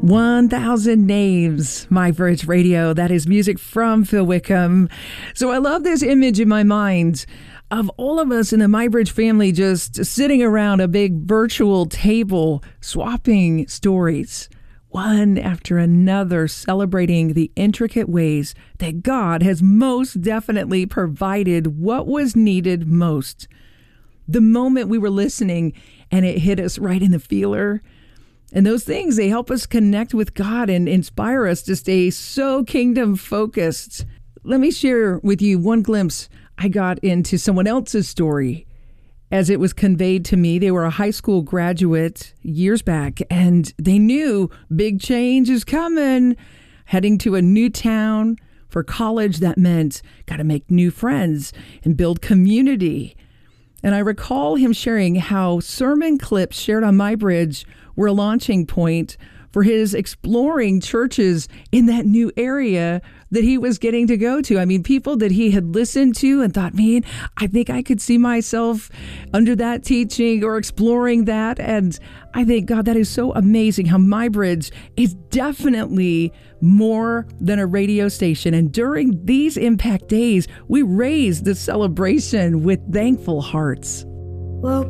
1,000 Names, My Bridge Radio. That is music from Phil Wickham. So I love this image in my mind of all of us in the My Bridge family just sitting around a big virtual table, swapping stories, one after another, celebrating the intricate ways that God has most definitely provided what was needed most. The moment we were listening and it hit us right in the feeler. And those things, they help us connect with God and inspire us to stay so kingdom focused. Let me share with you one glimpse I got into someone else's story as it was conveyed to me. They were a high school graduate years back, and they knew big change is coming, heading to a new town for college. That meant got to make new friends and build community. And I recall him sharing how sermon clips shared on My Bridge were a launching point for his exploring churches in that new area that he was getting to go to. I mean, people that he had listened to and thought, man, I think I could see myself under that teaching or exploring that. And I think, God, that is so amazing how My Bridge is definitely more than a radio station. And during these Impact Days, we raise the celebration with thankful hearts. Woke